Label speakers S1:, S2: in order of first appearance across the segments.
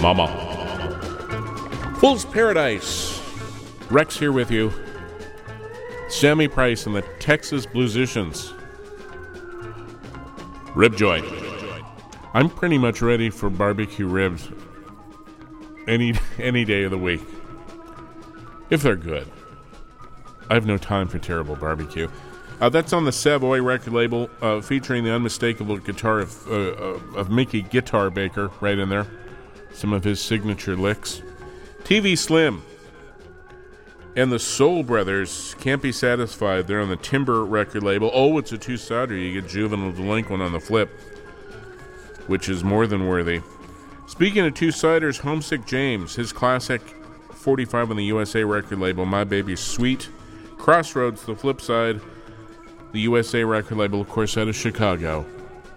S1: Mama. Fool's Paradise. Rex here with you. Sammy Price and the Texas Bluesicians. Rib joint. I'm pretty much ready for barbecue ribs any day of the week. If they're good. I have no time for terrible barbecue. That's on the Savoy record label, featuring the unmistakable guitar of Mickey Guitar Baker right in there. Some of his signature licks. TV Slim and the Soul Brothers, Can't Be Satisfied. They're on the Timber record label. Oh, it's a two-sider. You get Juvenile Delinquent on the flip, which is more than worthy. Speaking of two-siders, Homesick James, his classic 45 on the USA record label, My Baby's Sweet. Crossroads, the flip side, the USA record label, of course, out of Chicago.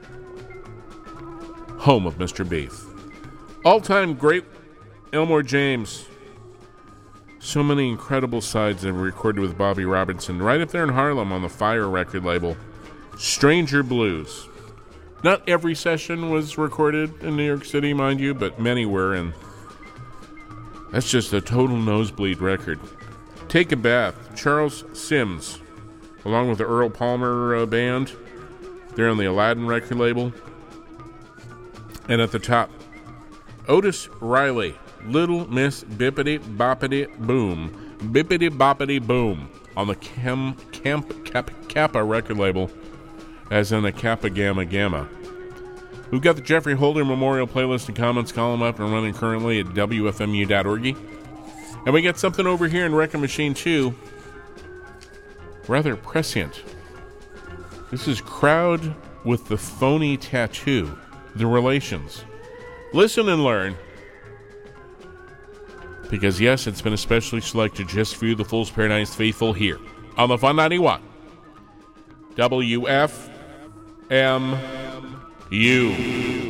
S1: Home of Mr. Beef. All-time great Elmore James. So many incredible sides that were recorded with Bobby Robinson. Right up there in Harlem on the Fire record label. Stranger Blues. Not every session was recorded in New York City, mind you, but many were, and that's just a total nosebleed record. Take a Bath, Charles Sims, along with the Earl Palmer band. They're on the Aladdin record label. And at the top, Otis Riley, Little Miss Bippity Boppity Boom. Bippity Boppity Boom on the Kappa record label, as in a Kappa Gamma Gamma. We've got the Jeffrey Holder Memorial Playlist and Comments column up and running currently at WFMU.org. And we got something over here in Record Machine 2, rather prescient. This is Crowd with the Phony Tattoo, The Relations. Listen and learn. Because, yes, it's been especially selected just for you, the Fool's Paradise faithful, here on the Fun 91. WFMU.